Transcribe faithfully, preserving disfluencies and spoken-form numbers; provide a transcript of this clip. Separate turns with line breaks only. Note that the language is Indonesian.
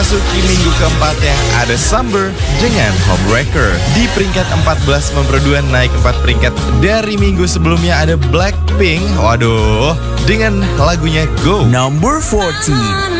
memasuki minggu keempatnya ada Summer dengan Homewrecker. Di peringkat empat belas memperodua naik empat peringkat dari minggu sebelumnya ada Blackpink. Waduh, dengan lagunya Go.
Number fourteen.